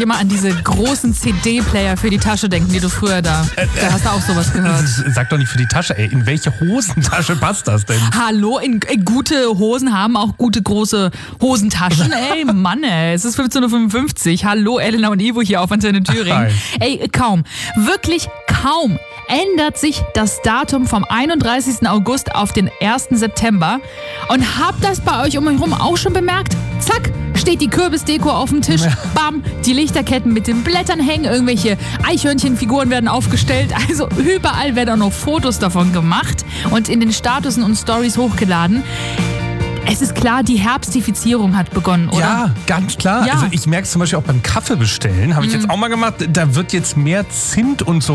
immer an diese großen CD-Player für die Tasche denken, die du früher da hast du auch sowas gehört. Sag doch nicht für die Tasche, ey. In welche Hosentasche passt das denn? Hallo, gute Hosen haben auch gute große Hosentaschen. Ey, Mann, ey. Es ist 15.55 Uhr. Hallo, Elena und Ivo hier auf Antenne Thüringen. Ey, wirklich kaum ändert sich das Datum vom 31. August auf den 1. September. Und habt das bei euch um euch herum auch schon bemerkt? Zack, steht die Kürbisdeko auf dem Tisch. Bam, die Lichterketten mit den Blättern hängen. Irgendwelche Eichhörnchenfiguren werden aufgestellt. Also überall werden auch noch Fotos davon gemacht und in den Statusen und Stories hochgeladen. Es ist klar, die Herbstifizierung hat begonnen, oder? Ja, ganz klar. Ja. Also ich merke es zum Beispiel auch beim Kaffee bestellen. Habe ich jetzt auch mal gemacht. Da wird jetzt mehr Zimt und so